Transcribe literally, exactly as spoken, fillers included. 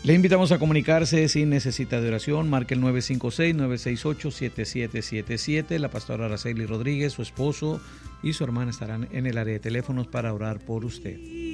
Le invitamos a comunicarse si necesita de oración. Marque el nueve cinco seis, nueve seis ocho, siete siete siete siete. La pastora Araceli Rodríguez, su esposo y su hermana estarán en el área de teléfonos para orar por usted.